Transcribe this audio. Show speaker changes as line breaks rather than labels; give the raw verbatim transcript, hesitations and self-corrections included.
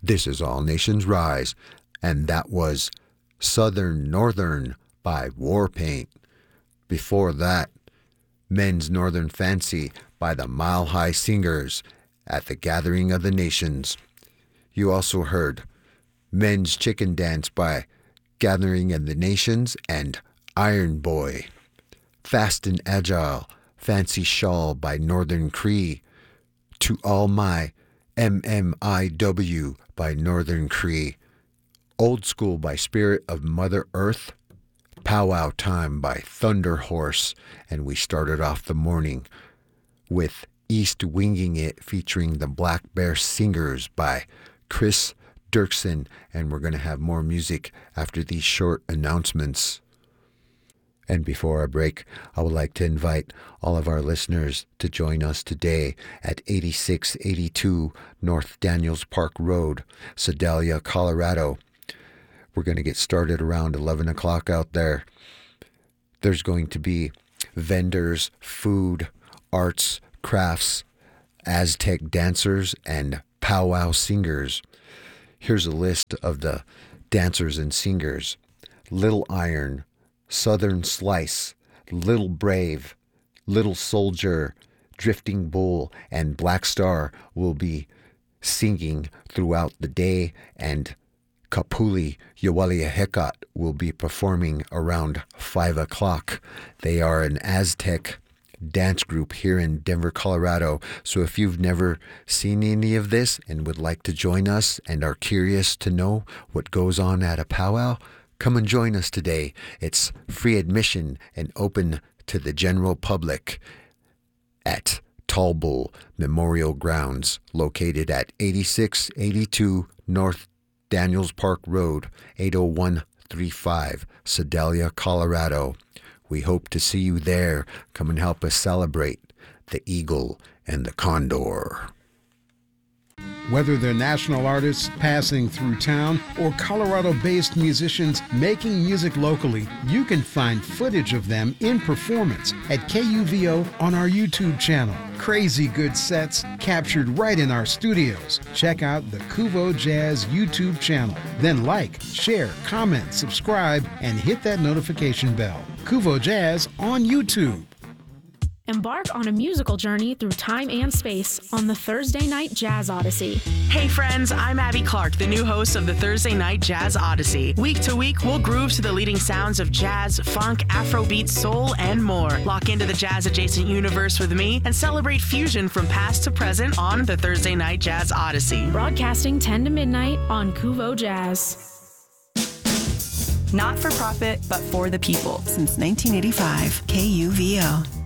This is All Nations Rise, and that was Southern Northern by Warpaint. Before that, Men's Northern Fancy by the Mile High Singers at the Gathering of the Nations. You also heard Men's Chicken Dance by Gathering of the Nations and Iron Boy. Fast and Agile, Fancy Shawl by Northern Cree. To All My, M M I W by Northern Cree. Old School by Spirit of Mother Earth. Powwow Time by Thunder Horse. And we started off the morning with East Winging It featuring the Black Bear Singers by Chris Dirksen. And we're going to have more music after these short announcements. And before our break, I would like to invite all of our listeners to join us today at eighty-six eighty-two North Daniels Park Road, Sedalia, Colorado. We're going to get started around eleven o'clock out there. There's going to be vendors, food, arts, crafts, Aztec dancers, and powwow singers. Here's a list of the dancers and singers. Little Iron, Southern Slice, Little Brave, Little Soldier, Drifting Bull, and Black Star will be singing throughout the day, and Kapuli Yawalia Hekat will be performing around five o'clock. They are an Aztec dance group here in Denver, Colorado. So if you've never seen any of this and would like to join us and are curious to know what goes on at a powwow, come and join us today. It's free admission and open to the general public at Tall Bull Memorial Grounds, located at eighty-six eighty-two North Daniels Park Road, eight oh one three five, Sedalia, Colorado. We hope to see you there. Come and help us celebrate the eagle and the condor.
Whether they're national artists passing through town or Colorado-based musicians making music locally, you can find footage of them in performance at K U V O on our YouTube channel. Crazy good sets captured right in our studios. Check out the Kuvo Jazz YouTube channel. Then like, share, comment, subscribe, and hit that notification bell. Kuvo Jazz on YouTube.
Embark on a musical journey through time and space on the Thursday Night Jazz Odyssey.
Hey friends, I'm Abby Clark, the new host of the Thursday Night Jazz Odyssey. Week to week, we'll groove to the leading sounds of jazz, funk, Afrobeat, soul, and more. Lock into the jazz-adjacent universe with me and celebrate fusion from past to present on the Thursday Night Jazz Odyssey.
Broadcasting ten to midnight on Kuvo Jazz.
Not for profit, but for the people. Since nineteen eighty-five, K U V O.